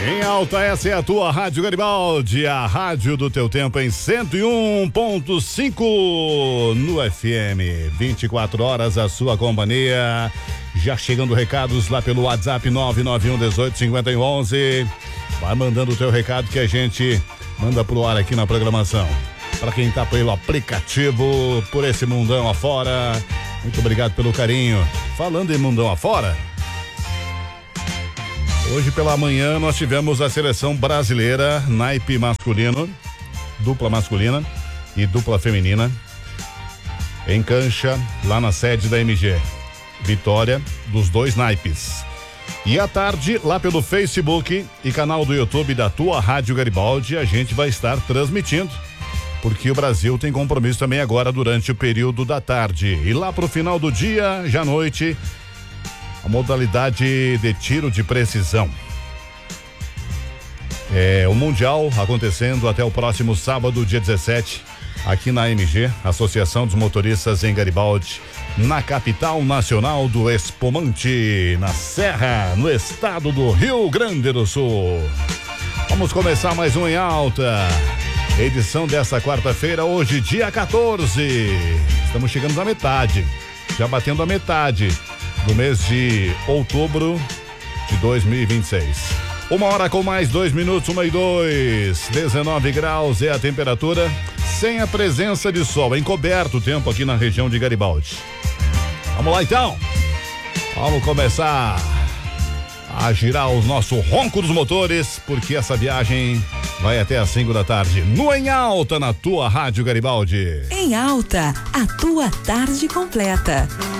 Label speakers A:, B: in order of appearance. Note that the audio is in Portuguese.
A: Em alta, essa é a tua Rádio Garibaldi, a rádio do teu tempo em 101.5 no FM. 24 horas a sua companhia. Já chegando recados lá pelo WhatsApp 991185111. Vai mandando o teu recado que a gente manda pro ar aqui na programação. Para quem tá pelo aplicativo, por esse mundão afora, muito obrigado pelo carinho. Falando em mundão afora, hoje pela manhã nós tivemos a seleção brasileira, naipe masculino, dupla masculina e dupla feminina, em cancha, lá na sede da MG. Vitória dos dois naipes. E à tarde, lá pelo Facebook e canal do YouTube da tua Rádio Garibaldi, a gente vai estar transmitindo, porque o Brasil tem compromisso também agora durante o período da tarde. E lá pro final do dia, já à noite, a modalidade de tiro de precisão. O Mundial acontecendo até o próximo sábado, dia 17, aqui na MG, Associação dos Motoristas em Garibaldi, na capital nacional do espumante, na Serra, no estado do Rio Grande do Sul. Vamos começar mais um Em Alta, edição dessa quarta-feira, hoje dia 14. Estamos chegando na metade, já batendo a metade do mês de outubro de 2026. 1h com mais 2 minutos, 1:02, 19 graus é a temperatura, sem a presença de sol, encoberto o tempo aqui na região de Garibaldi. Vamos lá então, vamos começar a girar o nosso ronco dos motores, porque essa viagem vai até às 5 da tarde, no Em Alta, na tua Rádio Garibaldi.
B: Em Alta, a tua tarde completa.